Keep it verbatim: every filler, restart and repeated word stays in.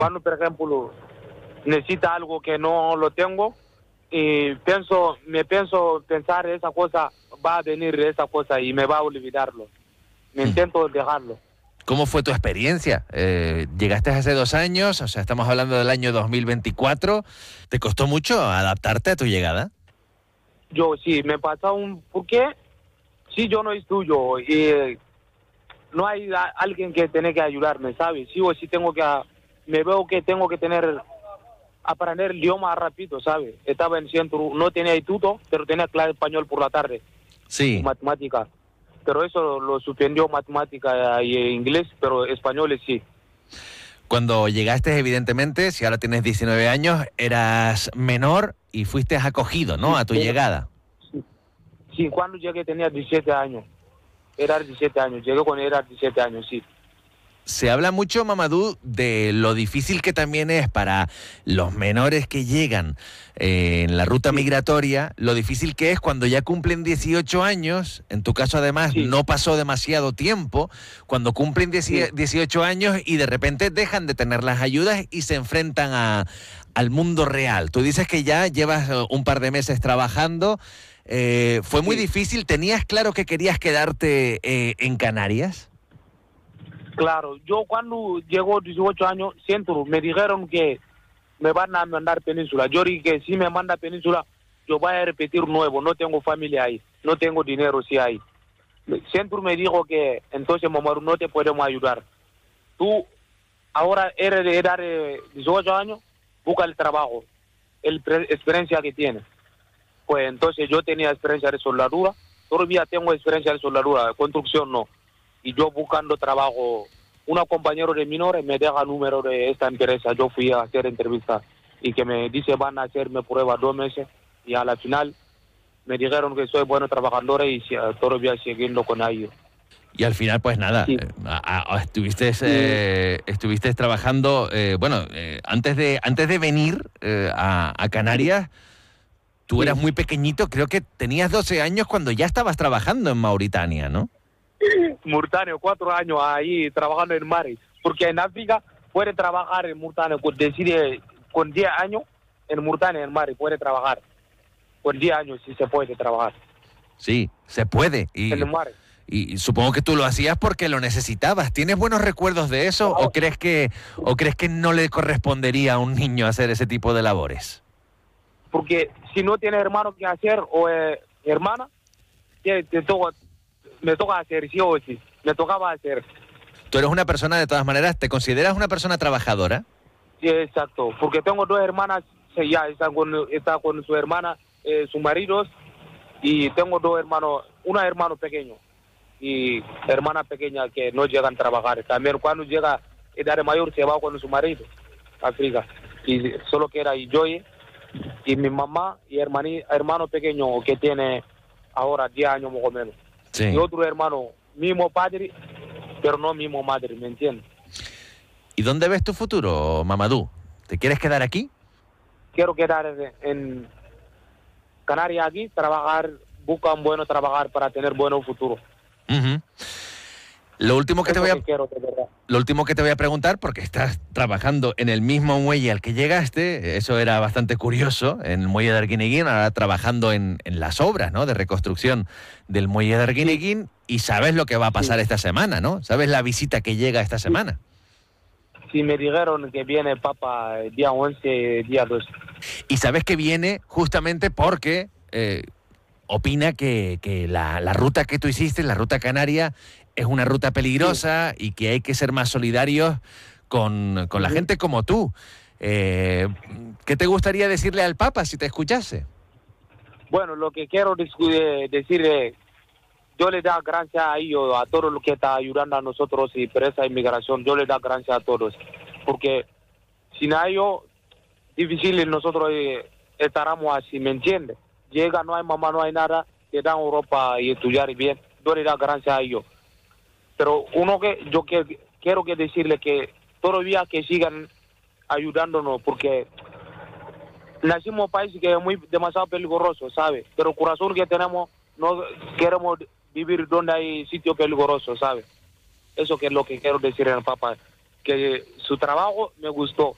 Cuando, por ejemplo, necesita algo que no lo tengo, y pienso, me pienso pensar esa cosa, va a venir esa cosa y me va a olvidarlo. Me intento dejarlo. ¿Cómo fue tu experiencia? Eh, llegaste hace dos años, o sea, estamos hablando del año dos mil veinticuatro. ¿Te costó mucho adaptarte a tu llegada? Yo sí, me pasa un... ¿Por qué? Sí, yo no estudio y no hay a, alguien que tiene que ayudarme, ¿sabes? Sí o sí tengo que... Me veo que tengo que tener... aprender el idioma rápido, ¿sabes? Estaba en centro, no tenía instituto, pero tenía clase español por la tarde. Sí. Matemática. Pero eso lo suspendió matemática y inglés, pero español sí. Cuando llegaste, evidentemente, si ahora tienes diecinueve años, eras menor y fuiste acogido, ¿no? Sí, A tu pero, llegada. sí, sí, cuando llegué tenía diecisiete años. Era diecisiete años, llegué cuando era diecisiete años, sí. Se habla mucho, Mamadou, de lo difícil que también es para los menores que llegan eh, en la ruta Sí. migratoria, lo difícil que es cuando ya cumplen dieciocho años, en tu caso además Sí. no pasó demasiado tiempo, cuando cumplen dieciocho años y de repente dejan de tener las ayudas y se enfrentan a, al mundo real. Tú dices que ya llevas un par de meses trabajando, eh, ¿fue muy Sí. difícil? ¿Tenías claro que querías quedarte eh, en Canarias? Claro, yo cuando llegó dieciocho años, centro, me dijeron que me van a mandar Península. Yo dije que si me manda Península, yo voy a repetir nuevo, no tengo familia ahí, no tengo dinero si hay. Centro me dijo que entonces, Mamadou, no te podemos ayudar. Tú ahora eres de edad de dieciocho años, busca el trabajo, el experiencia que tienes. Pues entonces yo tenía experiencia de soldadura, todavía tengo experiencia de soldadura, construcción no. Y yo buscando trabajo, una compañera de menores me deja el número de esta empresa, yo fui a hacer entrevista y que me dice van a hacerme prueba dos meses y a la final me dijeron que soy bueno trabajador y todavía siguiendo con ellos. Y al final, pues nada, Sí. eh, a, a, estuviste, eh, estuviste trabajando, eh, bueno, eh, antes de antes de venir eh, a, a Canarias, tú Sí. eras muy pequeñito, creo que tenías doce años cuando ya estabas trabajando en Mauritania, ¿no? Mauritania, cuatro años ahí trabajando en mares, porque en África puede trabajar en Mauritania, con, decide, con diez años en Mauritania, en mares, puede trabajar, con diez años sí se puede trabajar. Sí, se puede, y, en el mar. y supongo que tú lo hacías porque lo necesitabas. ¿Tienes buenos recuerdos de eso Claro. o crees que o crees que no le correspondería a un niño hacer ese tipo de labores? Porque si no tienes hermano que hacer o eh, hermana, te, te toca, me toca hacer, sí o sí, me tocaba hacer. Tú eres una persona, de todas maneras, ¿te consideras una persona trabajadora? Sí, exacto, porque tengo dos hermanas, sí, ya están con, está con su hermana, eh, sus maridos, y tengo dos hermanos, una hermano pequeño y hermana pequeña que no llegan a trabajar. También cuando llega edad mayor se va con su marido a África, y solo queda y yo y mi mamá y hermani, hermano pequeño que tiene ahora diez años más o menos. Sí. Y otro hermano, mismo padre, pero no mismo madre, ¿me entiendes? ¿Y dónde ves tu futuro, Mamadou? ¿Te quieres quedar aquí? Quiero quedar en, en Canarias aquí, trabajar, buscar un buen trabajar para tener buen futuro. Uh-huh. Lo último que Es te voy lo a que quiero, de verdad. Lo último que te voy a preguntar, porque estás trabajando en el mismo muelle al que llegaste, eso era bastante curioso, en el muelle de Arguineguín, ahora trabajando en, en las obras, ¿no?, de reconstrucción del muelle de Arguineguín, y sabes lo que va a pasar Sí. esta semana, ¿no? ¿Sabes la visita que llega esta semana? Sí, me dijeron que viene el Papa el día once, día doce. Y sabes que viene justamente porque eh, opina que, que la, la ruta que tú hiciste, la ruta canaria, es una ruta peligrosa y que hay que ser más solidarios con, con la Ujú. gente como tú. Eh, ¿Qué te gustaría decirle al Papa si te escuchase? Bueno, lo que quiero discu- decir es, yo le da gracias a ellos, a todos los que están ayudando a nosotros y por esa inmigración, yo le da gracias a todos, porque sin ellos, difícil nosotros eh, estaremos así, ¿me entiendes? Llega, no hay mamá, no hay nada, te dan Europa y estudiar bien, yo le da gracias a ellos. Pero uno que yo que, quiero que decirle que todavía que sigan ayudándonos, porque nacimos en un país que es muy demasiado peligroso, ¿sabes? Pero el corazón que tenemos, no queremos vivir donde hay sitios peligrosos, ¿sabes? Eso que es lo que quiero decir al Papa, que su trabajo me gustó,